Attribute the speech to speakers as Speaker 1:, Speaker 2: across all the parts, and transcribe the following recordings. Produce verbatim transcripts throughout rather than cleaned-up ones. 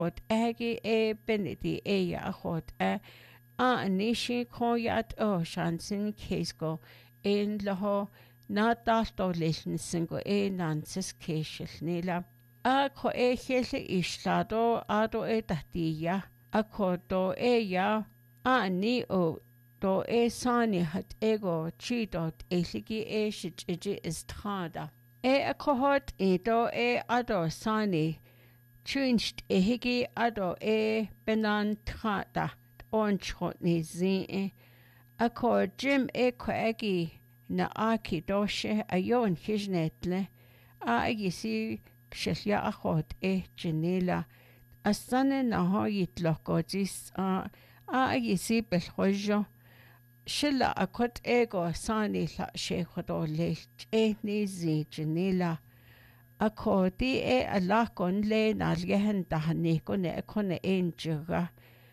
Speaker 1: ot agi e benedi e ya hot a a nishi ko yat o shansin kesko in laho na dalto liln singo e nansis keshil nila a ko e hele islado ado e tahtiya a ko do e ya a ni o do e sani hat ego chidot e ligi e shiji istrada e a kohot e do e ado sani chuncht e higi ado e benan trada onchot ni zi a ko jim e ko egi na aki doshe a yon hijnetle a yisi kshya achot e janela a sane na hoyit lokodis a a yisi belhojo shilla a kot ego sani la shekhodo le e ni zi janela a ko di e a lakon le na lehen tahani ko ne kone enjura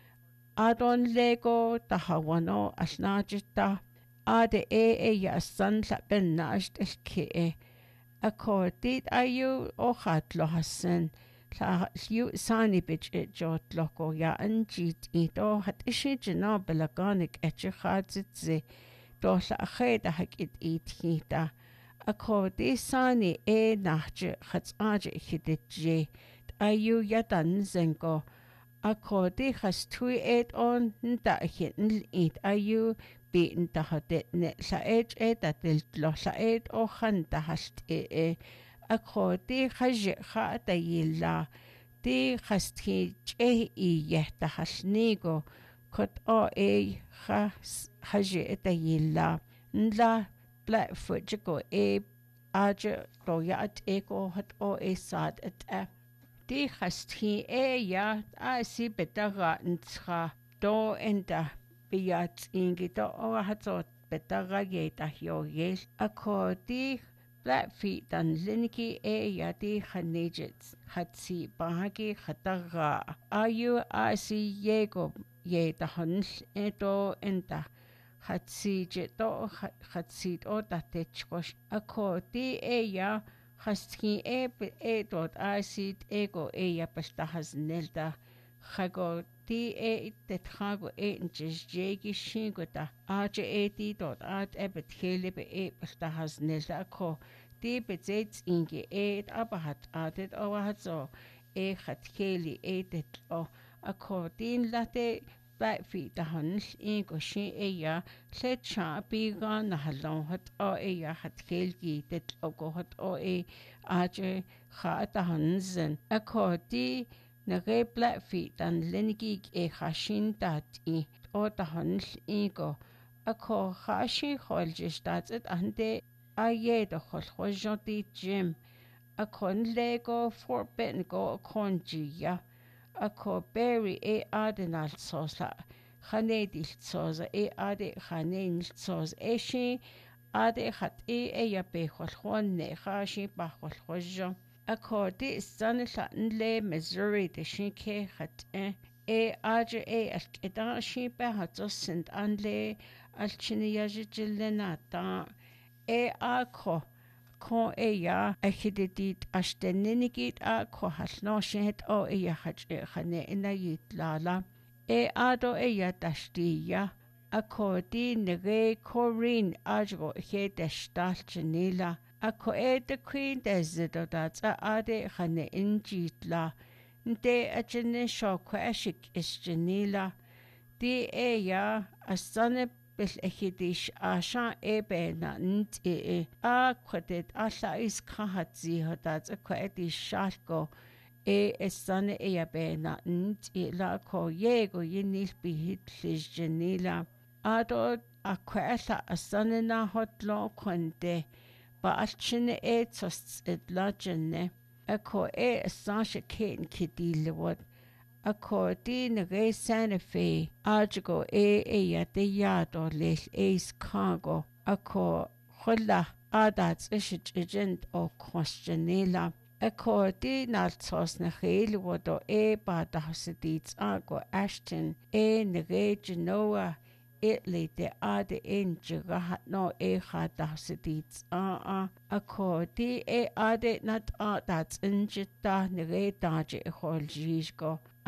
Speaker 1: adon lego tahawano asnajita ade e e ya san la ben nash ke e a ko dit ayu o khat lo hasen la yu sani bich e jot loko ya anjit i do hat ishi jina belaganik e chkhazitze do la kheda hakit it hita a ko di sani e nachje khats aje hiditje ayu yadan zengo a ko di khas tui et on nda hin it ayu beten der har den la et et at lo la et o khan ta hast e e a ko di khaje kha ta yilla di khasti che i ye ta hasnigo kot o e kha haje ta yilla nla blackfoot go e aje do ya at e ko hat o e sad at a di khasti e ya a si betara ntra do enda biat ingito o hatot betara geta yoyel a ko di Blackfeet dan linki e ya di khanejits hatsi bahagi khatara ayu asi yego ye da hanl edo enda hatsi jeto hatsi o da techkosh a ko di e ya khasti e e dot asi ego e ya pasta hasnelda khago di e det khago e njes jegi shingota aje e di dot at ebet hele be e pasta hasnelda ko di bezets inge e abahat adet o hatso e khat kheli e det o a ko din late Blackfeet da hanl ingo shi e ya let cha biga na halon hat o e ya hat khelgi det o go hat o e aje kha da hanzen a ko di na re Blackfeet dan lenigi e khashin dat i o da hanl ingo a ko khashi kholjish dat et ande a ye de khol di jim a kon lego for ben go konji ya a ko berry e adenal sosa khanedil sosa e ade khanenil sos e shi ade khat e e ya be khol ne khashi ba khol a ko di sanla le Missouri de shike khat e e aje e al keda shi ba hat sent anle al chini yajilena ta e a ko ko e ya a hididit ashtenigit a ko halnoshet o e ya haj e khane ina yitlala e ado e ya tashtiya a ko di nege korin ajgo he destalchnila a ko e de queen dezido dat a ade khane injitla nte a chene sho ko ashik isjnila di e ya asane bel echidish asha ebe na nt e a kwadet alla is kahat zi hadat a kwedish shalko e esane e abe na nt e la ko yego yinil bihit lijjanila ado a kwella asane na hotlo kwende ba alchine e tosts et lajane a ko e asasha ken kidilwad a ko di na re Santa Fe ajago e e ya de yado lel eis kago a ko kholla adat ishit agent o questionela a ko di naltos na khel wodo e ba da hasidits ago Ashton e na re Genoa it le te a de enjiga hat no e gata sedits a a a ko di e a de nat a dat injita nere daje e hol jishko